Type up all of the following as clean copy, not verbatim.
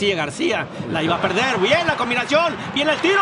García, la iba a perder, bien la combinación, viene el tiro,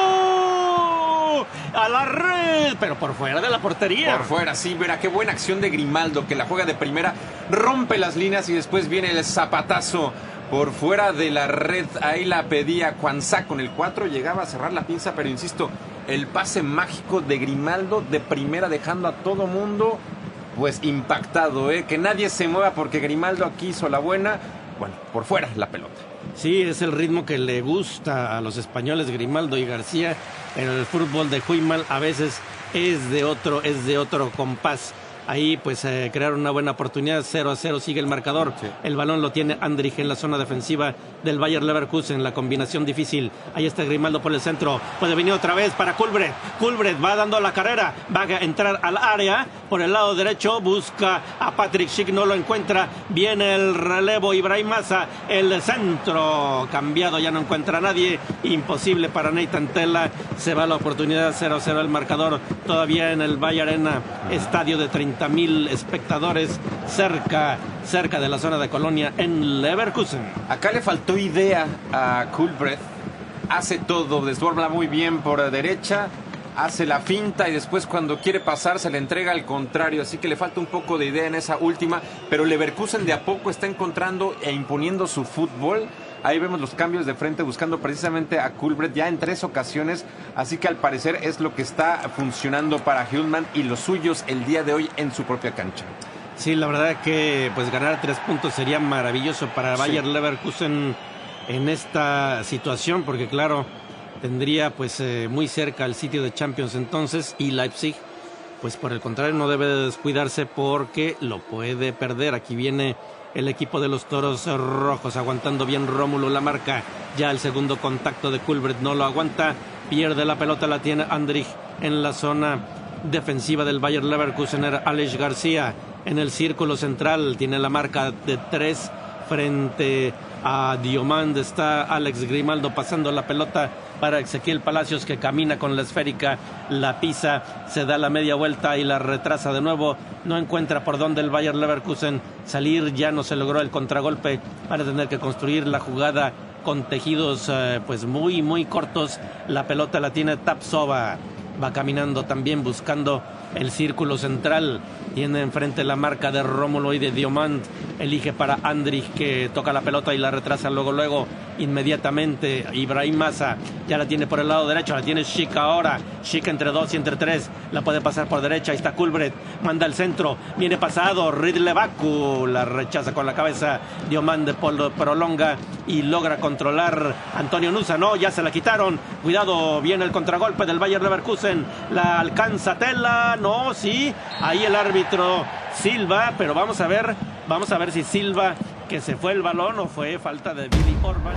a la red, pero por fuera de la portería. Por fuera, sí, verá qué buena acción de Grimaldo, que la juega de primera, rompe las líneas y después viene el zapatazo por fuera de la red. Ahí la pedía Cuanzá con el 4, llegaba a cerrar la pinza, pero insisto, el pase mágico de Grimaldo de primera, dejando a todo mundo pues impactado, que nadie se mueva porque Grimaldo aquí hizo la buena. Bueno, por fuera la pelota. Sí, es el ritmo que le gusta a los españoles, Grimaldo y García. En el fútbol de Huimal a veces es de otro compás. Ahí pues crearon una buena oportunidad, 0-0 sigue el marcador. Sí. El balón lo tiene Andrich en la zona defensiva del Bayer Leverkusen, la combinación difícil. Ahí está Grimaldo por el centro, puede venir otra vez para Kulbred. Kulbred va dando la carrera, va a entrar al área por el lado derecho, busca a Patrick Schick, no lo encuentra. Viene el relevo, Ibrahim Massa, el centro cambiado, ya no encuentra a nadie. Imposible para Nathan Tella, se va la oportunidad, 0-0 el marcador. Todavía en el Bayer Arena, estadio de 30,000 espectadores cerca de la zona de Colonia en Leverkusen. Acá le faltó idea a Kulbred, hace todo, desborda muy bien por derecha, hace la finta y después cuando quiere pasar se le entrega al contrario, así que le falta un poco de idea en esa última, pero Leverkusen de a poco está encontrando e imponiendo su fútbol. Ahí vemos los cambios de frente buscando precisamente a Kulbred ya en 3 ocasiones, así que al parecer es lo que está funcionando para Hillman y los suyos el día de hoy en su propia cancha. Sí, la verdad que pues ganar 3 puntos sería maravilloso para Bayer Leverkusen en esta situación, porque claro, tendría pues muy cerca el sitio de Champions entonces, y Leipzig pues por el contrario no debe de descuidarse porque lo puede perder. Aquí viene el equipo de los Toros Rojos aguantando bien Rómulo la marca, ya el segundo contacto de Kulbred no lo aguanta, pierde la pelota, la tiene Andrich en la zona defensiva del Bayer Leverkusen. Era Alex García en el círculo central, tiene la marca de 3 frente a Diomand. Está Alex Grimaldo pasando la pelota para Ezequiel Palacios, que camina con la esférica, la pisa, se da la media vuelta y la retrasa de nuevo. No encuentra por dónde el Bayer Leverkusen salir, ya no se logró el contragolpe para tener que construir la jugada con tejidos pues muy cortos. La pelota la tiene Tapsova, va caminando también buscando el círculo central, tiene enfrente la marca de Rómulo y de Diomand, elige para Andrich, que toca la pelota y la retrasa luego inmediatamente. Ibrahim Massa ya la tiene por el lado derecho, la tiene Schick ahora, Schick entre 2 y entre 3, la puede pasar por derecha, ahí está Kulbred, manda el centro, viene pasado, Ridlebaku la rechaza con la cabeza, Diomand prolonga y logra controlar Antonio Nusa, no, ya se la quitaron, cuidado, viene el contragolpe del Bayer Leverkusen, la alcanza Tella, no, sí, ahí el árbitro silba, pero vamos a ver si silba que se fue el balón o fue falta de Willi Orban.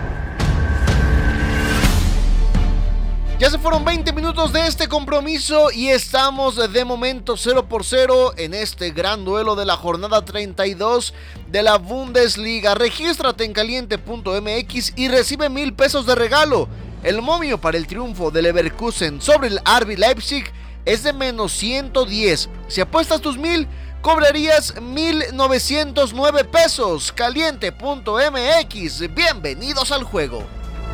Ya se fueron 20 minutos de este compromiso y estamos de momento 0-0 en este gran duelo de la jornada 32 de la Bundesliga. Regístrate en caliente.mx y recibe 1,000 pesos de regalo. El momio para el triunfo de Leverkusen sobre el RB Leipzig es de menos 110. Si apuestas tus 1,000, cobrarías 1,909 pesos. Caliente.mx, bienvenidos al juego.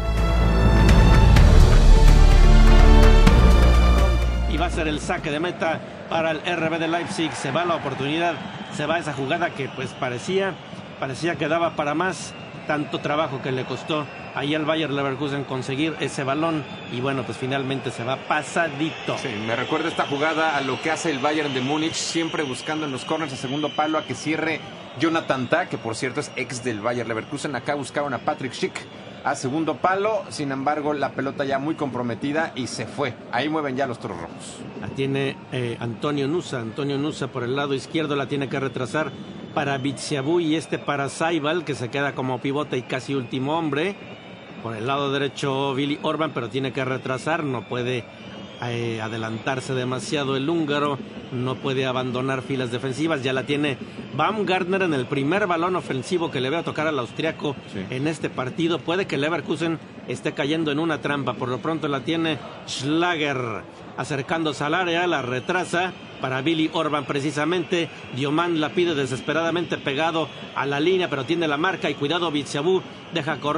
Y va a ser el saque de meta para el RB de Leipzig. Se va la oportunidad, se va esa jugada que pues parecía que daba para más. Tanto trabajo que le costó ahí al Bayer Leverkusen conseguir ese balón y bueno, pues finalmente se va pasadito. Sí, me recuerda esta jugada a lo que hace el Bayern de Múnich, siempre buscando en los corners a segundo palo a que cierre Jonathan Tah, que por cierto es ex del Bayer Leverkusen. Acá buscaban a Patrick Schick a segundo palo, sin embargo la pelota ya muy comprometida y se fue. Ahí mueven ya los Toros Rojos. La tiene Antonio Nusa por el lado izquierdo, la tiene que retrasar para Bitsiabú y para Saibal, que se queda como pivote y casi último hombre. Por el lado derecho Willi Orban, pero tiene que retrasar, no puede adelantarse demasiado el húngaro, no puede abandonar filas defensivas. Ya la tiene Baumgartner en el primer balón ofensivo que le veo tocar al austriaco en este partido. Puede que Leverkusen esté cayendo en una trampa, por lo pronto la tiene Schlager acercándose al área, la retrasa para Willi Orban precisamente. Diomand la pide desesperadamente pegado a la línea, pero tiene la marca y cuidado, Bitsiabú deja correr